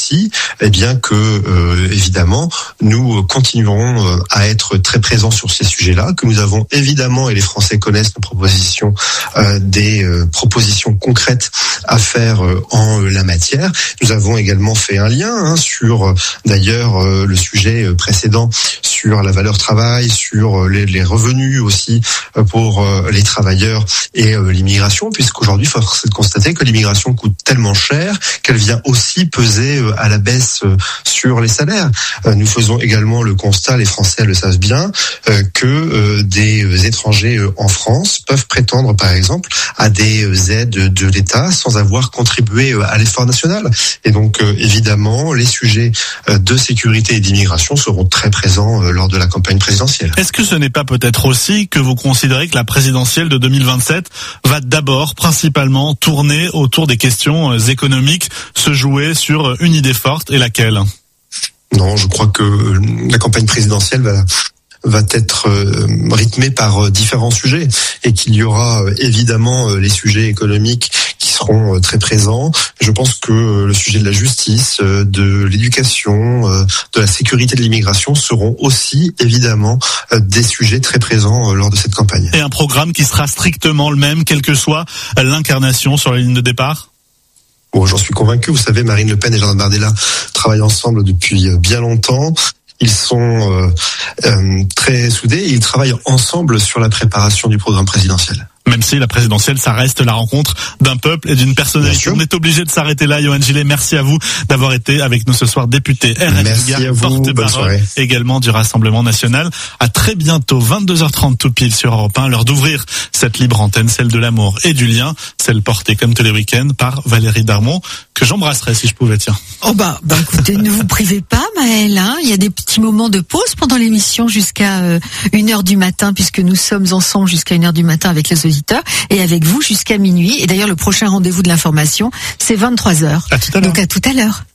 aussi, eh bien que évidemment nous continuerons à être très présents sur ces sujets-là, que nous avons évidemment, et les Français connaissent nos propositions, des propositions concrètes à faire en la matière. Nous avons également fait un lien sur d'ailleurs le sujet précédent sur la valeur travail, sur les revenus aussi pour les travailleurs et l'immigration, puisqu'aujourd'hui, force est de constater que l'immigration coûte tellement cher qu'elle vient aussi peser à la baisse sur les salaires. Nous faisons également le constat, les Français le savent bien, que des étrangers en France peuvent prétendre par exemple à des aides de l'État sans avoir contribué à l'effort national. Et donc évidemment, les sujets de sécurité et d'immigration seront très présents lors de la campagne présidentielle. Est-ce que ce n'est pas peut-être aussi que vous considérez que la présidentielle de 2027 va d'abord principalement tourner autour des questions économiques, se jouer sur une idée forte, et laquelle ? Non, je crois que la campagne présidentielle va être rythmée par différents sujets et qu'il y aura évidemment les sujets économiques qui seront très présents. Je pense que le sujet de la justice, de l'éducation, de la sécurité de l'immigration seront aussi évidemment des sujets très présents lors de cette campagne. Et un programme qui sera strictement le même, quelle que soit l'incarnation sur la ligne de départ ? Bon, j'en suis convaincu. Vous savez, Marine Le Pen et Jordan Bardella travaillent ensemble depuis bien longtemps. Ils sont très soudés et ils travaillent ensemble sur la préparation du programme présidentiel. Même si la présidentielle, ça reste la rencontre d'un peuple et d'une personnalité. On est obligé de s'arrêter là. Yohann Gillet, merci à vous d'avoir été avec nous ce soir, député RN. Merci à vous, porte-parole également du Rassemblement National. À très bientôt, 22h30 tout pile sur Europe 1, l'heure d'ouvrir cette libre antenne, celle de l'amour et du lien, celle portée comme tous les week-ends par Valérie Darmon, que j'embrasserais si je pouvais, tiens. Oh bah écoutez, ne vous privez pas, Maëlle, il y a des petits moments de pause pendant l'émission jusqu'à 1h du matin, puisque nous sommes ensemble jusqu'à 1h du matin avec les auditeurs et avec vous jusqu'à minuit. Et d'ailleurs, le prochain rendez-vous de l'information, c'est 23h. À tout à l'heure. Donc à tout à l'heure.